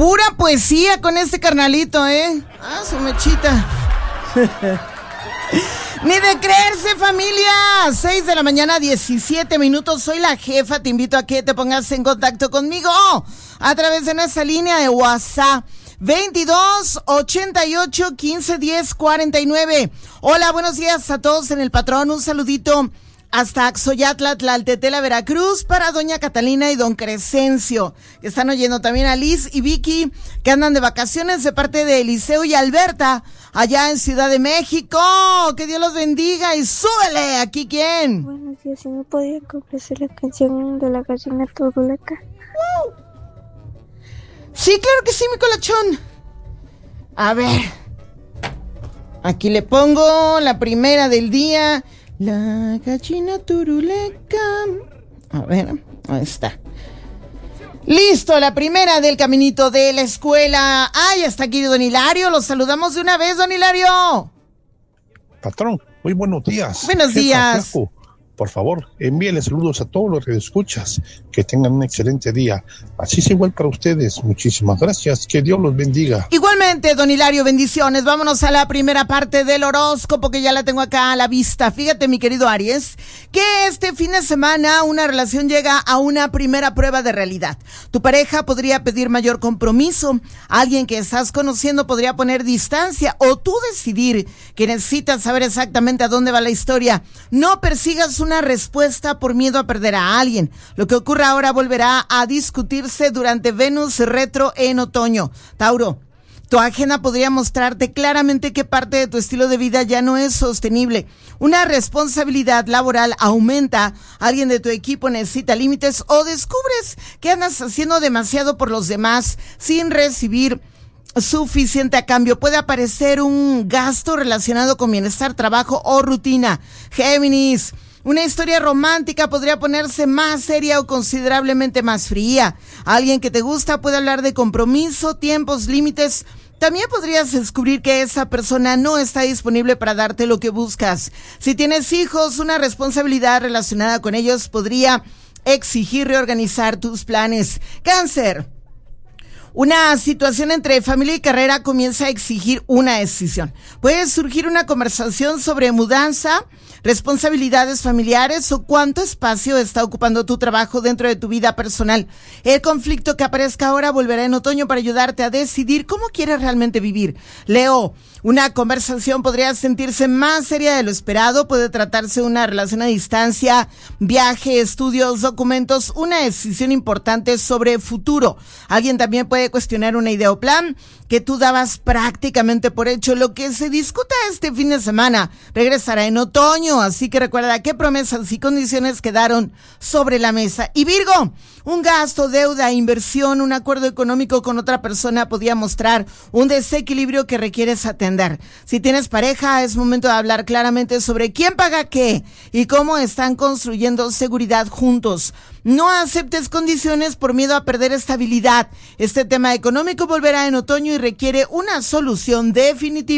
Pura poesía con este carnalito, ¿eh? Ah, su mechita. Ni de creerse, familia. 6 de la mañana, 17 minutos. Soy la jefa. Te invito a que te pongas en contacto conmigo a través de nuestra línea de WhatsApp. 22 88 15 10 49. Hola, buenos días a todos en el patrón. Un saludito hasta Axoyatla, Tlaltetela, Veracruz, para doña Catalina y don Crescencio, que están oyendo también a Liz y Vicky, que andan de vacaciones de parte de Eliseo y Alberta, allá en Ciudad de México. Que Dios los bendiga y súbele. ¿Aquí quién? Buenos días, ¿sí me podía complacer la canción de la gallina turuleca? Sí, claro que sí, mi colachón. A ver, aquí le pongo la primera del día. La gallina turuleca. A ver, ahí está. Listo, la primera del caminito de la escuela. Ay, está aquí don Hilario. Los saludamos de una vez, don Hilario. Patrón, muy buenos días. Buenos días. Flaco, por favor, envíenle saludos a todos los que escuchas. Que tengan un excelente día. Así es igual para ustedes. Muchísimas gracias. Que Dios los bendiga. Igualmente, don Hilario, bendiciones. Vámonos a la primera parte del horóscopo, que ya la tengo acá a la vista. Fíjate, mi querido Aries, que este fin de semana una relación llega a una primera prueba de realidad. Tu pareja podría pedir mayor compromiso. Alguien que estás conociendo podría poner distancia, o tú decidir que necesitas saber exactamente a dónde va la historia. No persigas una respuesta por miedo a perder a alguien. Lo que ocurre ahora volverá a discutirse durante Venus retro en otoño. Tauro, tu agenda podría mostrarte claramente qué parte de tu estilo de vida ya no es sostenible. Una responsabilidad laboral aumenta, alguien de tu equipo necesita límites, o descubres que andas haciendo demasiado por los demás sin recibir suficiente a cambio. Puede aparecer un gasto relacionado con bienestar, trabajo o rutina. Géminis, una historia romántica podría ponerse más seria o considerablemente más fría. Alguien que te gusta puede hablar de compromiso, tiempos, límites. También podrías descubrir que esa persona no está disponible para darte lo que buscas. Si tienes hijos, una responsabilidad relacionada con ellos podría exigir reorganizar tus planes. Cáncer, una situación entre familia y carrera comienza a exigir una decisión. Puede surgir una conversación sobre mudanza, responsabilidades familiares o cuánto espacio está ocupando tu trabajo dentro de tu vida personal. El conflicto que aparezca ahora volverá en otoño para ayudarte a decidir cómo quieres realmente vivir. Leo, una conversación podría sentirse más seria de lo esperado. Puede tratarse de una relación a distancia, viaje, estudios, documentos, una decisión importante sobre futuro. Alguien también puede cuestionar una idea o plan que tú dabas prácticamente por hecho. Lo que se discuta este fin de semana regresará en otoño, así que recuerda qué promesas y condiciones quedaron sobre la mesa. Y Virgo, un gasto, deuda, inversión, un acuerdo económico con otra persona podría mostrar un desequilibrio que requieres atender. Si tienes pareja, es momento de hablar claramente sobre quién paga qué y cómo están construyendo seguridad juntos. No aceptes condiciones por miedo a perder estabilidad. Este tema económico volverá en otoño y requiere una solución definitiva.